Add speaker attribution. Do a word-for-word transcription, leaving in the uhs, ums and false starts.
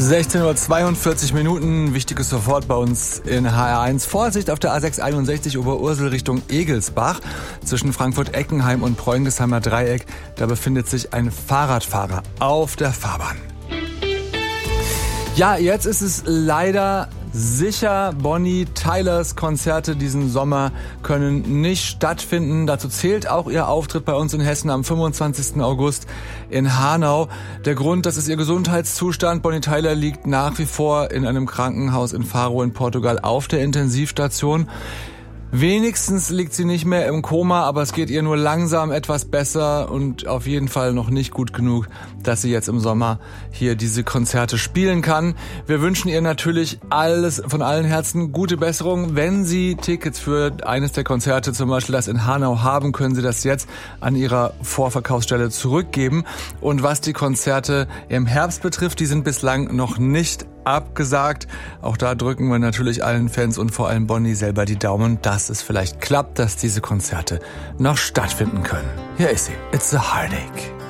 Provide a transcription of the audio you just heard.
Speaker 1: sechzehn Uhr zweiundvierzig Minuten, wichtiges sofort bei uns in H R eins. Vorsicht auf der A sechs einundsechzig Oberursel Richtung Egelsbach. Zwischen Frankfurt-Eckenheim und Preungesheimer Dreieck, da befindet sich ein Fahrradfahrer auf der Fahrbahn. Ja, jetzt ist es leider sicher, Bonnie Tyler's Konzerte diesen Sommer können nicht stattfinden. Dazu zählt auch ihr Auftritt bei uns in Hessen am fünfundzwanzigsten August in Hanau. Der Grund, das ist ihr Gesundheitszustand. Bonnie Tyler liegt nach wie vor in einem Krankenhaus in Faro in Portugal auf der Intensivstation. Wenigstens liegt sie nicht mehr im Koma, aber es geht ihr nur langsam etwas besser und auf jeden Fall noch nicht gut genug, dass sie jetzt im Sommer hier diese Konzerte spielen kann. Wir wünschen ihr natürlich alles von allen Herzen gute Besserung. Wenn Sie Tickets für eines der Konzerte, zum Beispiel das in Hanau, haben, können Sie das jetzt an Ihrer Vorverkaufsstelle zurückgeben. Und was die Konzerte im Herbst betrifft, die sind bislang noch nicht abgesagt. Auch da drücken wir natürlich allen Fans und vor allem Bonnie selber die Daumen, dass es vielleicht klappt, dass diese Konzerte noch stattfinden können. Hier ist sie. It's a Heartache.